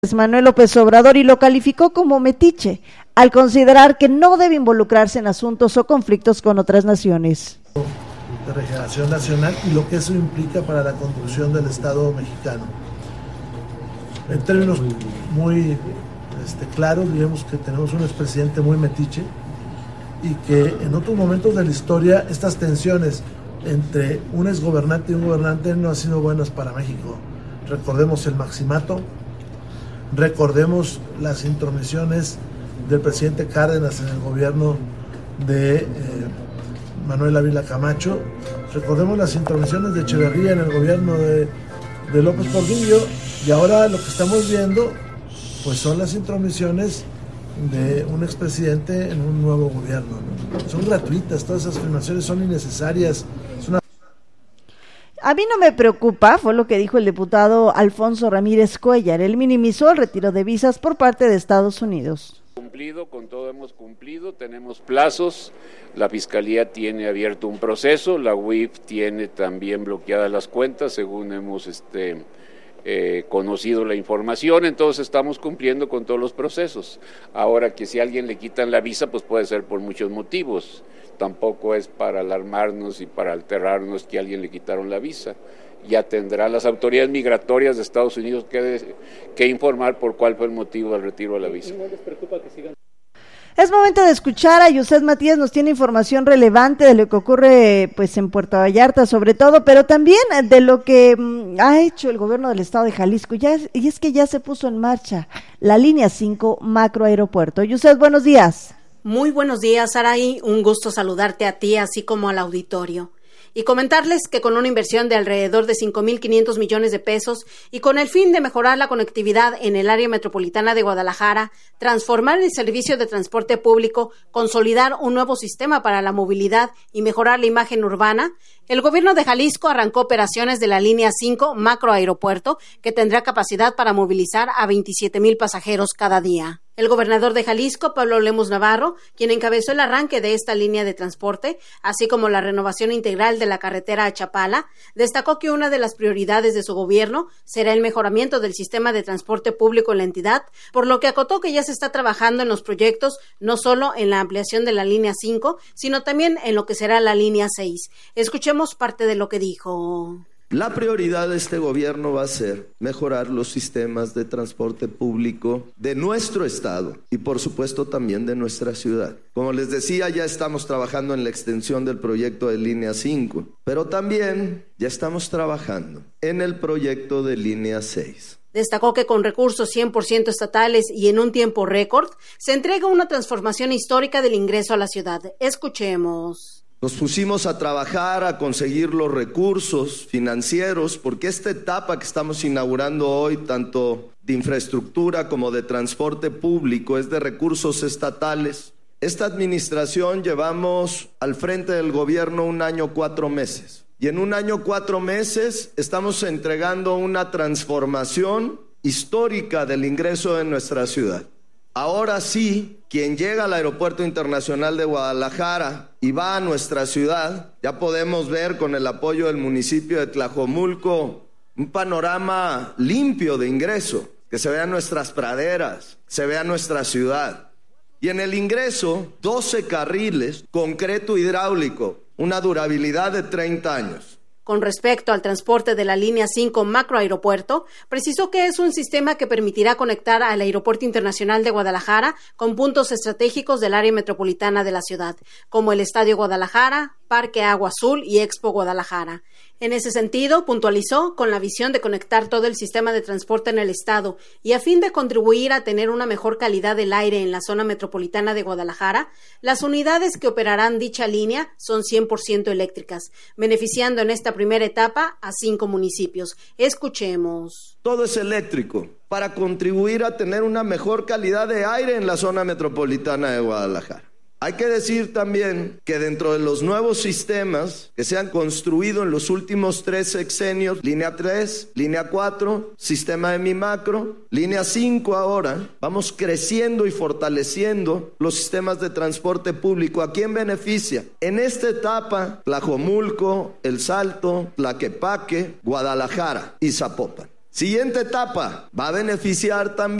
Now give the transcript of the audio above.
Manuel López Obrador y lo calificó como metiche, al considerar que no debe involucrarse en asuntos o conflictos con otras naciones. De regeneración nacional y lo que eso implica para la construcción del Estado mexicano. En términos muy claros, digamos que tenemos un expresidente muy metiche y que en otros momentos de la historia estas tensiones entre un exgobernante y un gobernante no han sido buenas para México. Recordemos el maximato, recordemos las intromisiones del presidente Cárdenas en el gobierno de Manuel Ávila Camacho, recordemos las intromisiones de Echeverría en el gobierno de López Portillo, y ahora lo que estamos viendo pues son las intromisiones de un expresidente en un nuevo gobierno, ¿no? Son gratuitas, todas esas afirmaciones son innecesarias. A mí no me preocupa, fue lo que dijo el diputado Alfonso Ramírez Cuellar. Él minimizó el retiro de visas por parte de Estados Unidos. Con todo hemos cumplido, tenemos plazos, la Fiscalía tiene abierto un proceso, la UIF tiene también bloqueadas las cuentas, según hemos conocido la información, entonces estamos cumpliendo con todos los procesos. Ahora que si a alguien le quitan la visa, pues puede ser por muchos motivos. Tampoco es para alarmarnos y para alterarnos que a alguien le quitaron la visa. Ya tendrán las autoridades migratorias de Estados Unidos que informar por cuál fue el motivo del retiro de la visa. ¿No les preocupa que sigan? Es momento de escuchar a Yuset Matías, nos tiene información relevante de lo que ocurre pues en Puerto Vallarta sobre todo, pero también de lo que ha hecho el gobierno del estado de Jalisco, y es que ya se puso en marcha la línea 5 macroaeropuerto. Yuset, buenos días. Muy buenos días, Saraí, un gusto saludarte a ti así como al auditorio. Y comentarles que con una inversión de alrededor de 5.500 millones de pesos y con el fin de mejorar la conectividad en el área metropolitana de Guadalajara, transformar el servicio de transporte público, consolidar un nuevo sistema para la movilidad y mejorar la imagen urbana, el gobierno de Jalisco arrancó operaciones de la línea 5 macroaeropuerto, que tendrá capacidad para movilizar a 27,000 pasajeros cada día. El gobernador de Jalisco, Pablo Lemus Navarro, quien encabezó el arranque de esta línea de transporte, así como la renovación integral de la carretera a Chapala, destacó que una de las prioridades de su gobierno será el mejoramiento del sistema de transporte público en la entidad, por lo que acotó que ya se está trabajando en los proyectos no solo en la ampliación de la línea 5, sino también en lo que será la línea 6. Escuchemos parte de lo que dijo. La prioridad de este gobierno va a ser mejorar los sistemas de transporte público de nuestro estado y por supuesto también de nuestra ciudad. Como les decía, ya estamos trabajando en la extensión del proyecto de línea 5, pero también ya estamos trabajando en el proyecto de línea 6. Destacó que con recursos 100% estatales y en un tiempo récord, se entrega una transformación histórica del ingreso a la ciudad. Escuchemos. Nos pusimos a trabajar, a conseguir los recursos financieros, porque esta etapa que estamos inaugurando hoy, tanto de infraestructura como de transporte público, es de recursos estatales. Esta administración llevamos al frente del gobierno 1 año 4 meses. Y en 1 año 4 meses estamos entregando una transformación histórica del ingreso de nuestra ciudad. Ahora sí, quien llega al Aeropuerto Internacional de Guadalajara y va a nuestra ciudad, ya podemos ver con el apoyo del municipio de Tlajomulco un panorama limpio de ingreso, que se vean nuestras praderas, se vea nuestra ciudad. Y en el ingreso, 12 carriles, concreto hidráulico, una durabilidad de 30 años. Con respecto al transporte de la línea 5 macroaeropuerto, precisó que es un sistema que permitirá conectar al Aeropuerto Internacional de Guadalajara con puntos estratégicos del área metropolitana de la ciudad, como el Estadio Guadalajara, Parque Agua Azul y Expo Guadalajara. En ese sentido, puntualizó, con la visión de conectar todo el sistema de transporte en el estado y a fin de contribuir a tener una mejor calidad del aire en la zona metropolitana de Guadalajara, las unidades que operarán dicha línea son 100% eléctricas, beneficiando en esta primera etapa a 5 municipios. Escuchemos. Todo es eléctrico para contribuir a tener una mejor calidad de aire en la zona metropolitana de Guadalajara. Hay que decir también que dentro de los nuevos sistemas que se han construido en los últimos 3 sexenios, línea 3, línea 4, sistema de Mi Macro, línea 5 ahora, vamos creciendo y fortaleciendo los sistemas de transporte público. ¿A quién beneficia? En esta etapa, Tlajomulco, El Salto, Tlaquepaque, Guadalajara y Zapopan. Siguiente etapa, va a beneficiar también